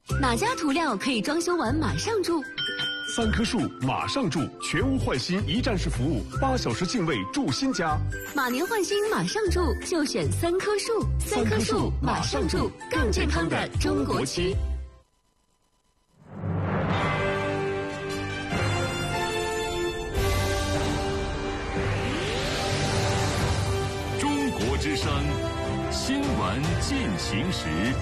哪家涂料可以装修完马上住 ？3棵树马上住，全屋换新一站式服务，8小时净位住新家。 马年换新马上住，就选3棵树。3棵树马上住，更健康的中国区。 中国之声新闻进行时。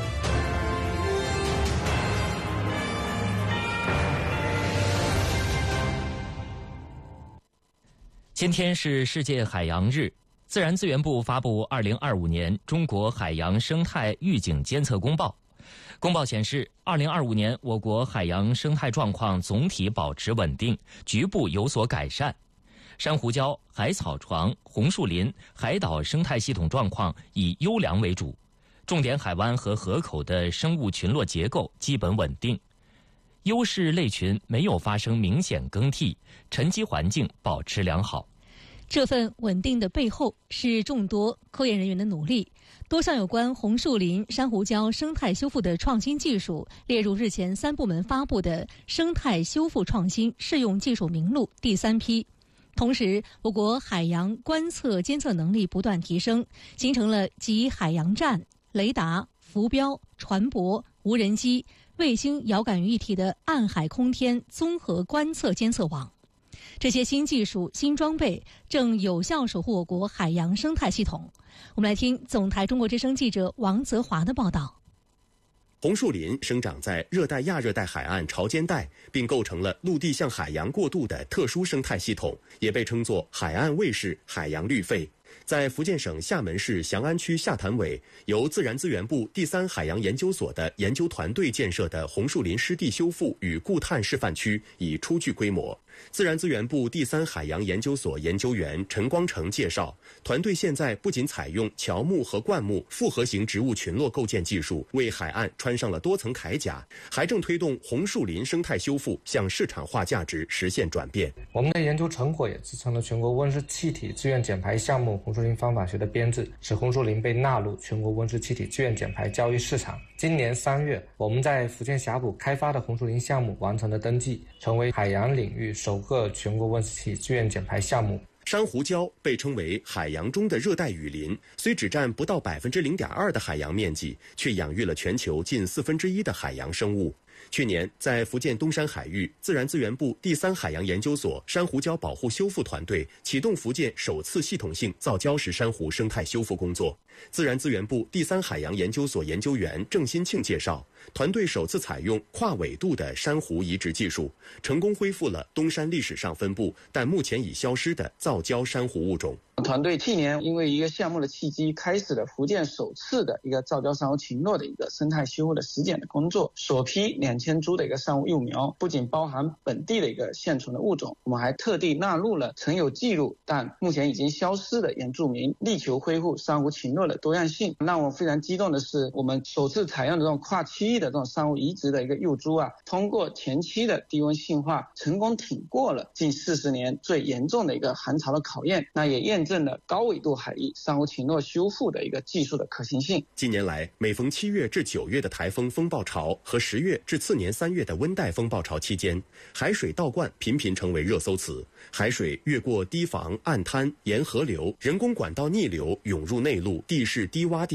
今天是世界海洋日，自然资源部发布2025年中国海洋生态预警监测公报。公报显示，2025年我国海洋生态状况总体保持稳定，局部有所改善。珊瑚礁、海草床、红树林、海岛生态系统状况以优良为主，重点海湾和河口的生物群落结构基本稳定。优势类群没有发生明显更替，沉积环境保持良好。 这份稳定的背后是众多科研人员的努力，多项有关红树林、珊瑚礁生态修复的创新技术列入日前3部门发布的生态修复创新适用技术名录第3批。同时，我国海洋观测监测能力不断提升，形成了集海洋站、雷达、浮标、船舶、无人机、卫星遥感于一体的暗海空天综合观测监测网。这些新技术、新装备正有效守护我国海洋生态系统。我们来听总台中国之声记者王泽华的报道。 红树林生长在热带亚热带海岸潮间带，并构成了陆地向海洋过渡的特殊生态系统，也被称作海岸卫士、海洋绿肺。在福建省厦门市翔安区下潭尾，由自然资源部第3海洋研究所的研究团队建设的红树林湿地修复与固碳示范区已初具规模。自然资源部第3海洋研究所研究员陈光成介绍，团队现在不仅采用乔木和灌木复合型植物群落构建技术，为海岸穿上了多层铠甲，还正推动红树林生态修复向市场化价值实现转变。 我们的研究成果也支撑了全国温室气体自愿减排项目红树林方法学的编制，使红树林被纳入全国温室气体自愿减排交易市场。今年3月，我们在福建峡谷开发的红树林项目完成了登记，成为海洋领域首个全国温室气体自愿减排项目。 珊瑚礁被称为海洋中的热带雨林，虽只占不到0.2%的海洋面积，却养育了全球近1/4的海洋生物。去年，在福建东山海域，自然资源部第3海洋研究所珊瑚礁保护修复团队启动福建首次系统性造礁石珊瑚生态修复工作。自然资源部第3海洋研究所研究员郑新庆介绍，团队首次采用跨纬度的珊瑚移植技术，成功恢复了东山历史上分布但目前已消失的造礁珊瑚物种。 团队去年因为一个项目的契机，开始了福建首次的一个造礁珊瑚群落的一个生态修复的实践的工作。首批2000株的一个珊瑚幼苗，不仅包含本地的一个现存的物种，我们还特地纳入了曾有记录但目前已经消失的原住民，力求恢复珊瑚群落的多样性。让我非常激动的是，我们首次采用的这种跨区域的这种珊瑚移植的一个幼株通过前期的低温性化，成功挺过了近40年最严重的一个寒潮的考验，那也验证了高纬度海域珊瑚群落修复的一个技术的可行性。 近年来，每逢7月至9月的台风风暴潮和10月至次年3月的温带风暴潮期间，海水倒灌频频成为热搜词。海水越过堤防、岸滩、沿河流、人工管道逆流涌入内陆，地势低洼地